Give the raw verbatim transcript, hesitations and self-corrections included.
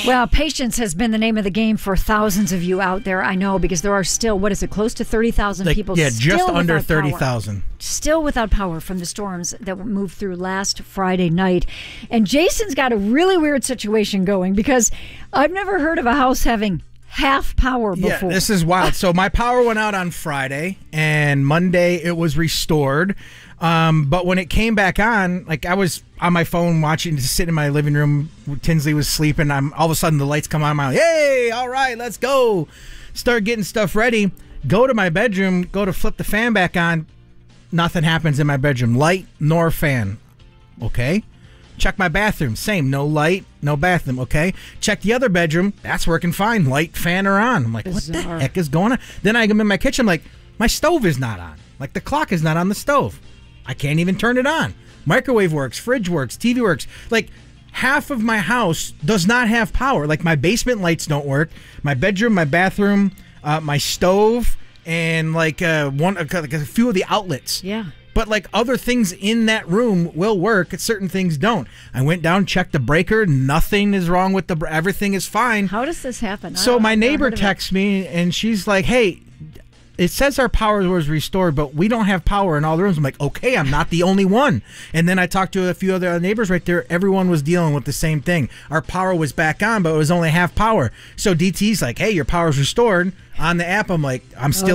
Well, patience has been the name of the game for thousands of you out there. I know, because there are still, what is it, close to thirty thousand like, people yeah, still just under without thirty power. thousand. Still without power from the storms that moved through last Friday night. And Jason's got a really weird situation going, because I've never heard of a house having half power before. Yeah, this is wild. So my power went out on Friday, and Monday it was restored. Um, but when it came back on, like I was on my phone watching, just sitting in my living room. Tinsley was sleeping. I'm all of a sudden the lights come on. I'm like, hey, all right, let's go. Start getting stuff ready. Go to my bedroom. Go to flip the fan back on. Nothing happens in my bedroom. Light nor fan. Okay. Check my bathroom. Same. No light, no bathroom. Okay. Check the other bedroom. That's working fine. Light, fan are on. I'm like, Bizarre. What the heck is going on? Then I come in my kitchen. I'm like, my stove is not on. Like the clock is not on the stove. I can't even turn it on. Microwave works. Fridge works. T V works. Like half of my house does not have power. Like my basement lights don't work. My bedroom, my bathroom, uh, my stove, and like uh, one, uh, like a few of the outlets. Yeah. But like other things in that room will work. Certain things don't. I went down, checked the breaker. Nothing is wrong with the. Everything is fine. How does this happen? So my I've never neighbor heard of it. texts me, and she's like, "Hey, it says our power was restored, but we don't have power in all the rooms." I'm like, "Okay, I'm not the only one." And then I talked to a few other neighbors right there. Everyone was dealing with the same thing. Our power was back on, but it was only half power. So D T's like, "Hey, your power's restored." On the app, I'm like, "I'm still."